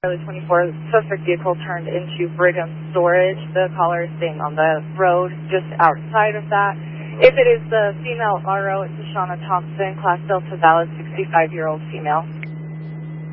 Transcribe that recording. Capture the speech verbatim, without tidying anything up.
twenty-four, suspect vehicle turned into Brigham Storage. The caller is staying on the road just outside of that. If it is the female R O, it's Shauna Thompson, Class Delta valid, sixty-five-year-old female.